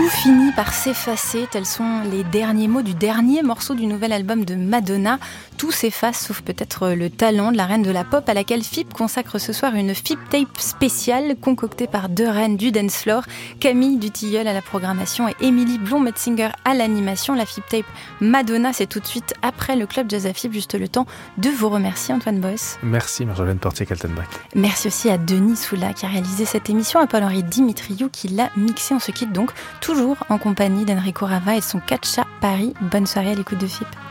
finit par s'effacer, tels sont les derniers mots du dernier morceau du nouvel album de Madonna. Tout s'efface, sauf peut-être le talent de la reine de la pop à laquelle FIP consacre ce soir une FIP Tape spéciale concoctée par deux reines du dance floor, Camille Dutilleul à la programmation et Émilie Blond-Metzinger à l'animation. La FIP Tape Madonna, c'est tout de suite après le Club Jazz à FIP. Juste le temps de vous remercier, Antoine Boes. Merci Marjolaine Portier-Kaltenbach. Merci aussi à Denis Soula qui a réalisé cette émission, à Paul-Henri Dimitriou qui l'a mixé. On se quitte donc toujours en compagnie d'Enrico Rava et son Catcha Paris. Bonne soirée à l'écoute de FIP.